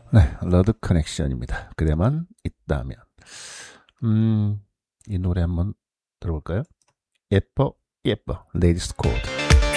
네, 러드 커넥션입니다. 그대만 있다면. 이 노래 한번 들어볼까요? 예뻐, 예뻐, 레이디스 코드.